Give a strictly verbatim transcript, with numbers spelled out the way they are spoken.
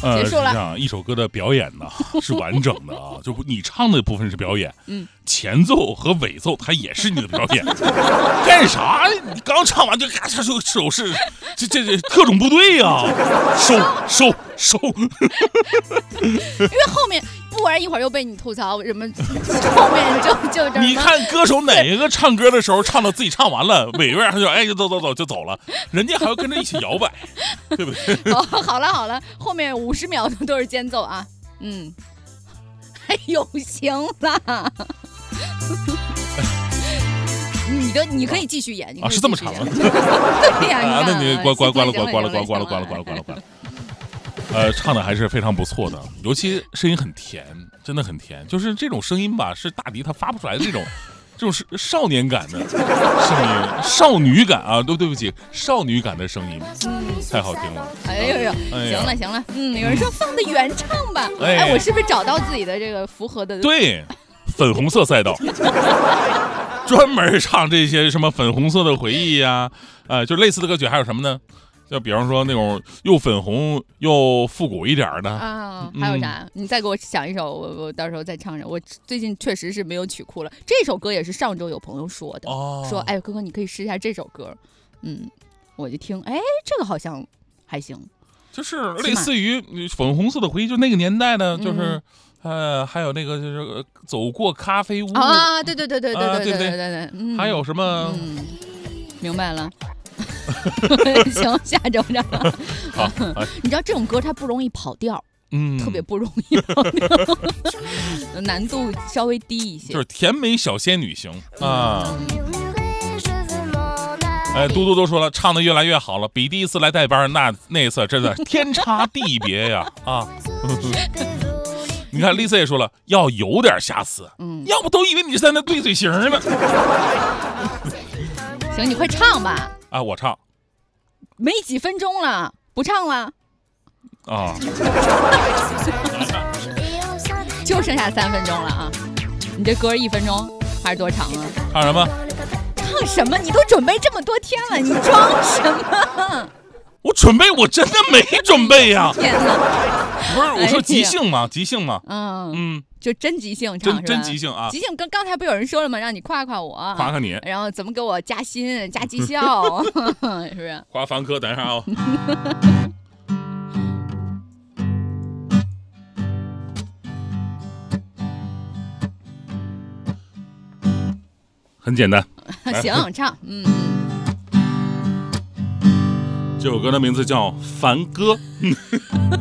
呃， 结束了。 是这样，一首歌的表演呢是完整的啊，就你唱的部分是表演， 嗯， 前奏和尾奏它也是你的表演。干啥？你刚唱完就咔嚓手手势，这这这特种部队呀、啊！收收收！ 因为后面不然一会儿又被你吐槽什么，后面就就这。 你看歌手哪一个唱歌的时候唱到自己唱完了，尾巴上就哎就走走走就走了，人家还要跟着一起摇摆，对不对？ 哦，好了好了，后面五十秒都是间奏啊，嗯，哎呦，行了。你的你可以继续演，你啊，是这么长吗？ 对呀， 啊，那你关关关了关关了关关了关了关了关了关了。呃，唱的还是非常不错的，尤其声音很甜，真的很甜。就是这种声音吧，是大迪他发不出来的这种，这种是少年感的声音，少女感啊，对对不起，少女感的声音，太好听了。 哎呦呦， 哎、 行了行了，嗯，有人说放的原唱吧，哎, 哎，我是不是找到自己的这个符合的？ 对，粉红色赛道。专门唱这些什么粉红色的回忆呀、啊，呃，就类似的歌曲还有什么呢？就比方说那种又粉红又复古一点的啊，还有啥？嗯、你再给我想一首，我我到时候再唱上。我最近确实是没有曲库了，这首歌也是上周有朋友说的，哦、说哎哥哥你可以试一下这首歌，嗯，我就听，哎，这个好像还行， 就是类似于粉红色的回忆，就那个年代的，就是。嗯呃，还有那个就是走过咖啡屋啊，对对对对对对对对对对，嗯， 还有什么？ 嗯，明白了。行，下周这样。 好， 你知道这种歌它不容易跑调， 嗯， 特别不容易跑调，难度稍微低一些。 就是甜美小仙女型啊。哎，嘟嘟都说了，唱的越来越好了，比第一次来带班那那一次真的天差地别呀啊！你看 Lisa 也说了，要有点瑕疵，嗯，要不都以为你是在那对嘴型呢。 行，你快唱吧。 啊，我唱。 没几分钟了，不唱了。 啊。 就剩下三分钟了啊！你这歌一分钟还是多长啊？ 唱什么？ 唱什么？你都准备这么多天了，你装什么？ 我准备，我真的没准备呀、啊！ 天哪！ 不是，我说即兴嘛，即兴嘛。 嗯嗯， 就真即兴唱， 真真即兴啊！ 即兴跟刚才不有人说了吗？让你夸夸我， 夸夸你， 然后怎么给我加薪、加绩效，是不是？ 夸凡科，等一下啊、哦。很简单。 行，唱，嗯。 这首歌的名字叫《凡歌》。